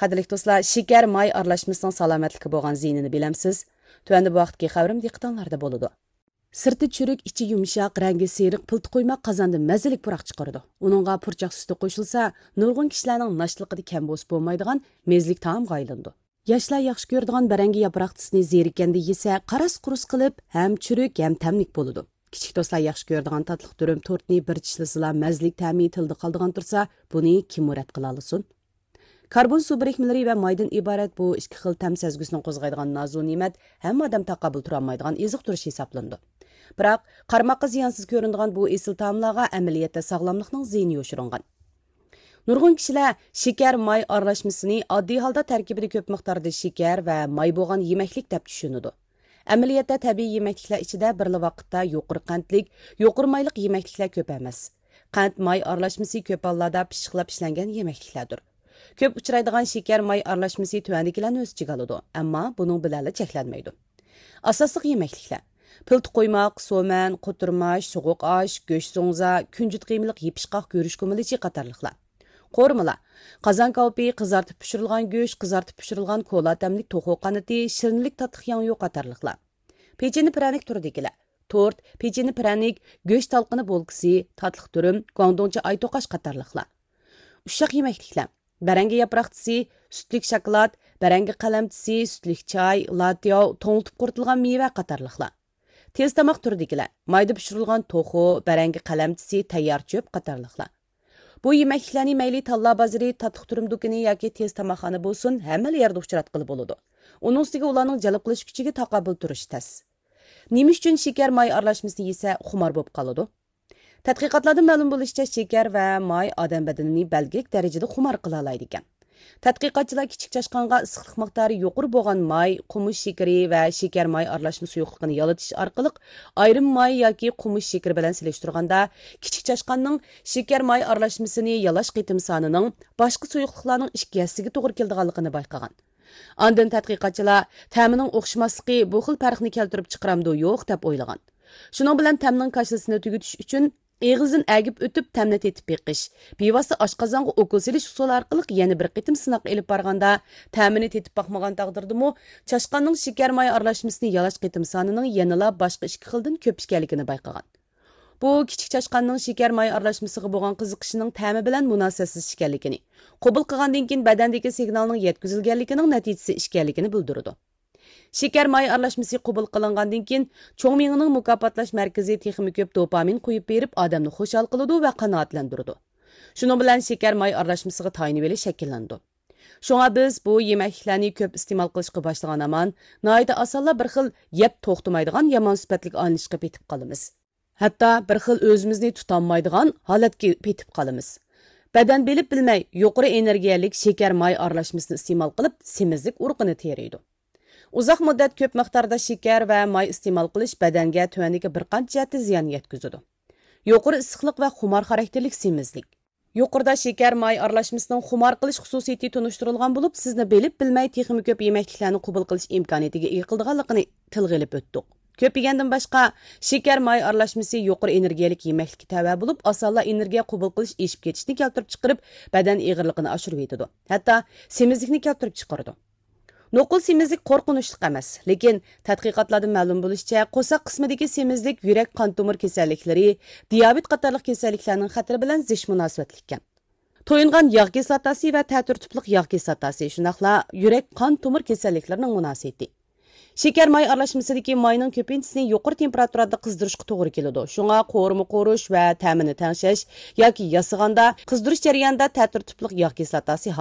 Qadrli do'stlar, shakar may aralashmasining salomatlikka bo'lgan ziyinini bilamsiz? Tuanda bu vaqtki xabarim diqqatinglarda bo'ladi. Sirti chürük, içi yumshoq, rangi seriq, pilti qo'yma qozonda mazalik puroq chiqaradi. Uningga purchoq suti qo'shilsa, nurg'un kishilarning nashliqida kam bo'sib bo'lmaydigan mezlik taomga aylandi. Yoshlar yaxshi ko'radigan barangi yaproqtisini zerikanda yesa, qaras-qurus qilib, ham chürük, ham tamlik bo'ladi. Kichik do'stlar yaxshi ko'radigan tatliq turim tortni bir tishlasalar mazlik ta'mi tilda qoldigan tursa, buni kim murad qila olsin? Karbon su birikmeleri ve maydan ibaret bu ikki xil tam sezgusini qo'zg'aydigan nozik ne'mat hamma odam taqabul tura olmaydigan eziq turish hisoblandi. Biroq qarmoqqa ziyonsiz ko'rinadigan bu esil taomlarga amaliyotda sog'lomlikning ziyni yoshiringan. Nurg'un kishilar shakar may aralashmasini oddiy holda tarkibida ko'p miqdorda shakar va may bo'lgan yemaklik deb tushunadi. Amaliyotda tabiiy yemakliklar ichida birli vaqtda yuqori qandlik, yuqori mayliq yemakliklar ko'p emas. Qand may aralashmasi ko'p hollarda pishiqlab ishlangan yemakliklardir. Ko'p uchraydigan shakar may aralashmasi tuvandikilarni o'z ichiga oladi, ammo buning bilan cheklanmaydi. Asosiy yemakliklar: pilti qo'ymoq, so'man, qo'tirmash, so'g'uq osh, go'sht so'ngza, kunjut qiymiliq yepishqoq go'rish ko'milichi qatorliqlar. Qo'rmalar: qozon kopi, qizartib pishirilgan go'sht, qizartib pishirilgan kola tamlik to'xu qanati, shirinlik tatliq yangi qatorliqlar. Pecheni pranik turidagilar: tort, pecheni pranik, go'sht talqini bo'lkisi, tatliq turim, guangdongcha aytoqash qatorliqlar. Ushaq yemakliklar: barangi yaproqtisi, sütlik shokolad, barangi qalamtisi, sütlik choy, latyo, to'ngiltib quritilgan meva qatorliqlar. Tez tomoq turidagilar: mayda pishirilgan to'xu, barangi qalamtisi, tayyor cho'p qatorliqlar. Bu yemakliklarni mayli talla bozori, tatliq turim do'koni yoki tez tomoqxona bo'lsin, hamma yerda uchratqili bo'ladi. Uning ustiga ularning jalb qilish kuchiga taqobil turish tas. Nima uchun shakar may aralashmasini yesa xumor bo'lib qoladi? Tadqiqotlarda ma'lum bo'lishicha, shakar va may odam badanini belgilik darajada xumor qila oladi ekan. Tadqiqotchilar kichik chashqonga issiqlik miqdori yuqori bo'lgan may, qumush shakari va shakar may aralashma suyuqligini yalatish orqali ayrim may yoki qumush shakari bilan solishtirganda kichik chashqonning shakar may aralashmasini yalash qitim sonining boshqa suyuqliklarning 2 hissasiga to'g'ri kelganligini bayqagan. Ondan tadqiqotchilar ta'mining o'xshamasligi bu xil farqni keltirib chiqaramdi yo'q deb o'ylagan. Shuning bilan ta'mning kashlasini tugutish uchun egizin agib o'tib ta'mni tetib beqish, bevosita oshqozonga o'kil silish usuli orqali yana bir qitim sinoq elib borganda ta'mini tetib boqmagan taqdirdami chashqonning shakar may aralashmasini yalash qitim sonining yanala boshqa 2 xildan ko'p ekanligini bayqagan. Bu kichik chashqonning shakar may aralashmasiga bo'lgan qiziqishining ta'mi bilan munosabatsiz ekanligini, qabul qilgandan keyin badandagi signalning yetkazilganligining natijasi ekanligini bildiradi. Shakar may aralashmasi qabul qilingandan keyin cho'ng miyaning mukofotlash markazi texnik ko'p dopamin qo'yib berib odamni xushal qiladi va qanoatlantiradi. Shuning bilan shakar may aralashmasiga tayinib olish shakllandi. Shunga biz bu yemakliklarni ko'p iste'mol qilishga boshlagan aman, noyda osonla bir xil yeb to'xtamaydigan yomon sifatlik olinishga petib qolamiz. Hatto bir xil o'zimizni tutolmaydigan holatga petib qolamiz. Badan bilib bilmay yuqori energiyalik shakar may aralashmasini iste'mol qilib semizlik urug'ini teriydi. Uzoq muddat ko'p miqdorda shakar va may iste'mol qilish badanga tuvandiga bir qancha jihatda ziyon yetkazadi. Yuqori issiqlik va xumor xarakterlik semizlik. Yuqorida shakar may aralashmasining xumor qilish xususiyati tunishtirilgan bo'lib, sizni bilib bilmay texnik ko'p yemakliklarni qabul qilish imkoniyatiga ega qilganligini tilga olib o'tdik. Ko'p yegandan boshqa shakar may aralashmasi yuqori energiyalik yemaklikka tava bo'lib, osonla energiya qabul qilish eshib ketishni keltirib chiqarib, badan og'irligini oshirib yetadi. Hatto semizlikni keltirib chiqaradi. Nuqul semizlik qo'rqinchli emas, lekin tadqiqotlarda ma'lum bo'lishicha, qo'saq qismidagi semizlik yurak qon tomir kasalliklari, diabet qatorliq kasalliklarning xatiri bilan zish munosabatli ekan. To'yingan yog' kislotasi va ta'tir tupliq yog' kislotasi, shunaqla yurak qon tomir kasalliklarining munosabati. Shakar may aralashmasidagi mayning ko'pintisini yuqori temperaturada qizdirishga to'g'ri keladi. Shunga qo'rma qo'rish va ta'mini tengshash yoki yasig'anda qizdirish jarayonida ta'tir tupliq yog' kislotasi